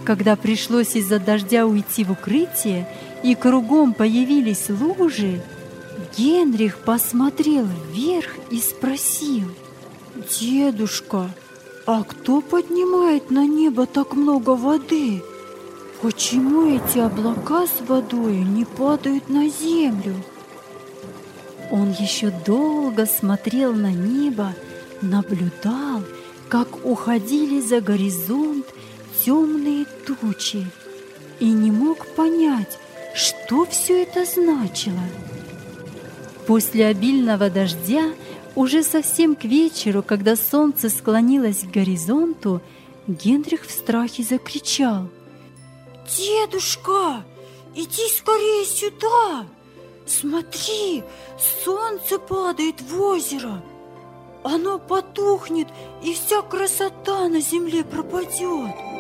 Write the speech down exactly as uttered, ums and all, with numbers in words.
Когда пришлось из-за дождя уйти в укрытие, и кругом появились лужи, Генрих посмотрел вверх и спросил: «Дедушка, а кто поднимает на небо так много воды? Почему эти облака с водой не падают на землю?» Он еще долго смотрел на небо, наблюдал, как уходили за горизонт темные тучи, и не мог понять, что все это значило. После обильного дождя, уже совсем к вечеру, когда солнце склонилось к горизонту, Генрих в страхе закричал: «Дедушка, иди скорее сюда! Смотри, солнце падает в озеро! Оно потухнет, и вся красота на земле пропадет!»